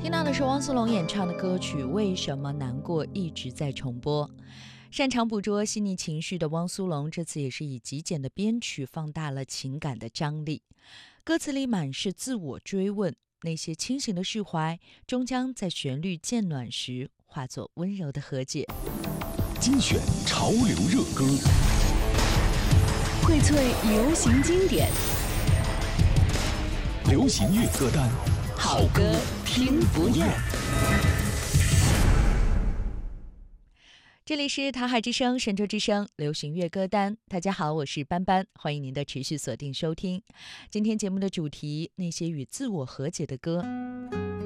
听到的是汪苏泷演唱的歌曲《为什么难过》，一直在重播。擅长捕捉细腻情绪的汪苏泷，这次也是以极简的编曲放大了情感的张力。歌词里满是自我追问，那些清醒的释怀，终将在旋律渐暖时化作温柔的和解。 精选潮流热歌， 荟萃流行经典， 流行乐歌单， 好歌听不厌。 这里是台海之声、神州之声流行乐歌单。大家好，我是班班，欢迎您的持续锁定收听。今天节目的主题：那些与自我和解的歌。